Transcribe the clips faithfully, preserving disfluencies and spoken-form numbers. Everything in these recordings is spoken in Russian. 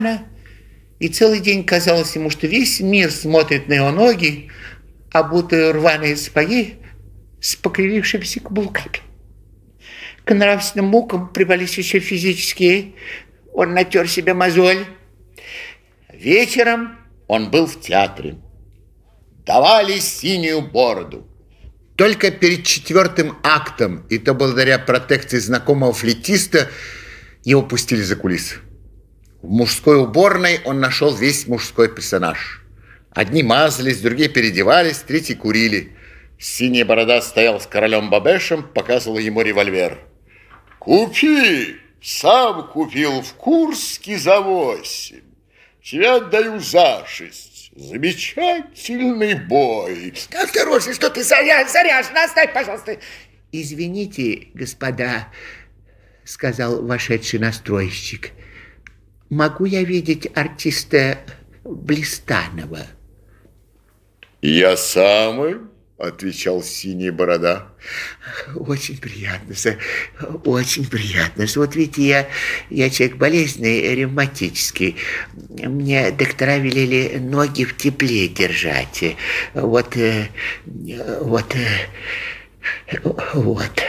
И целый день казалось ему, что весь мир смотрит на его ноги, обутые рваные сапоги с покривившимися каблуками. К нравственным мукам прибавились еще физические. Он натер себе мозоль. Вечером он был в театре. Давали синюю бороду. Только перед четвертым актом, и то благодаря протекции знакомого флейтиста, его пустили за кулисы. В мужской уборной он нашел весь мужской персонаж. Одни мазались, другие переодевались, третьи курили. Синяя борода стоял с королем Бабешем, показывал ему револьвер. «Купи! Сам купил в Курске за восемь. Тебя отдаю за шесть. Замечательный бой!» Осторожно, что ты заряжен, оставь, пожалуйста. «Извините, господа», — сказал вошедший настройщик, — «могу я видеть артиста Блистанова?» «Я самый», — отвечал синяя борода. «Очень приятно, сэр, очень приятно. Вот видите, я, я человек болезненный, ревматический. Мне доктора велели ноги в тепле держать. Вот, вот, вот».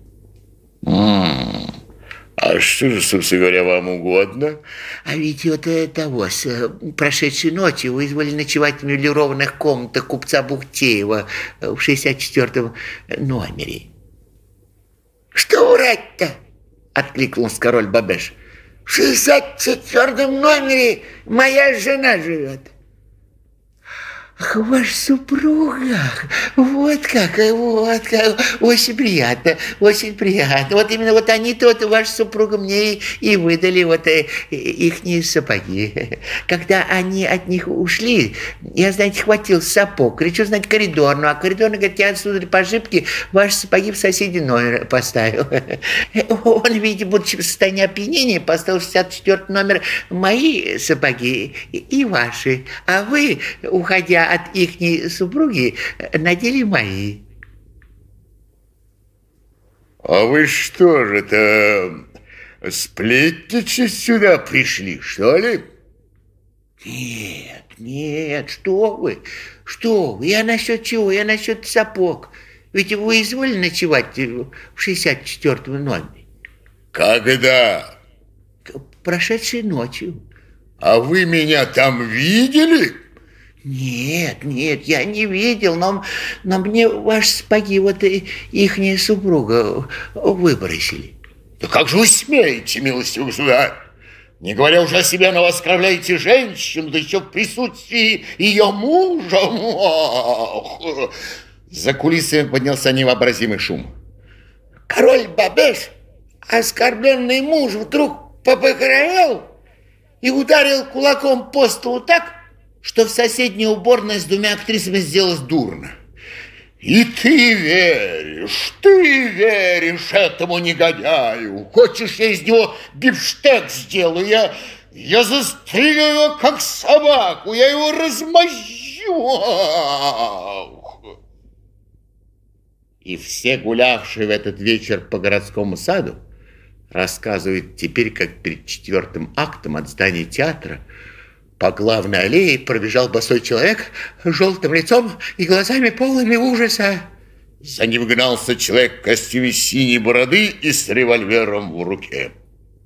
М-м. А что же, собственно говоря, вам угодно? А ведь вот того, с прошедшей ночью вы изволили ночевать в меблированных комнатах купца Бухтеева в шестьдесят четвёртом номере. Что врать-то? Откликнулся король Бабеш. В шестьдесят четвёртом номере моя жена живет. Ах, ваша супруга, вот как, вот как, очень приятно, очень приятно. Вот именно вот они-то, вот ваша супруга мне и, и выдали вот э, ихние сапоги. Когда они от них ушли, я, знаете, хватил сапог, кричу, знаете, коридорную, а коридорный говорит, я отсюда по ошибке ваши сапоги в соседний номер поставил. Он, видите, будучи в состоянии опьянения, поставил в шестьдесят четвёртый номер мои сапоги и ваши, а вы, уходя от ихней супруги, надели мои. А вы что же это, сплетничать сюда пришли, что ли? Нет, нет, что вы, что вы, я насчет чего, я насчет сапог. Ведь вы изволили ночевать в шестьдесят четвёртом номере? Когда? Прошедшей ночью. А вы меня там видели? Нет, нет, я не видел, но, но мне ваши сапоги, вот и ихняя супруга выбросили. Да как же вы смеете, милостивый государь? Не говоря уже о себе, но оскорбляете женщину, да еще в присутствии ее мужа. Ох. За кулисами поднялся невообразимый шум. Король Бабеш, оскорбленный муж, вдруг побагровел и ударил кулаком по столу так, что в соседней уборной с двумя актрисами сделалось дурно. И ты веришь, ты веришь этому негодяю. Хочешь, я из него бифштег сделаю? Я, я застрелю его, как собаку, я его размозжу. И все гулявшие в этот вечер по городскому саду рассказывают теперь, как перед четвертым актом от здания театра по главной аллее пробежал босой человек с желтым лицом и глазами полными ужаса. За ним гнался человек в костюме синей бороды и с револьвером в руке.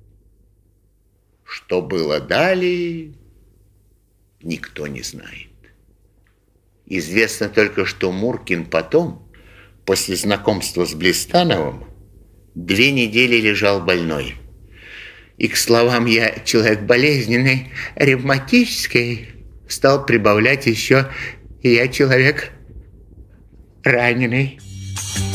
Что было далее, никто не знает. Известно только, что Муркин потом, после знакомства с Блистановым, две недели лежал больной. И, к словам «я человек болезненный, ревматический», стал прибавлять еще «я человек раненый».